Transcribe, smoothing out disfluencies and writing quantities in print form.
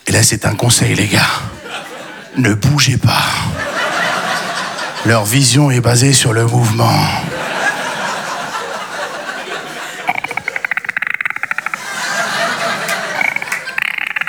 Et là, c'est un conseil, les gars. Ne bougez pas. Leur vision est basée sur le mouvement.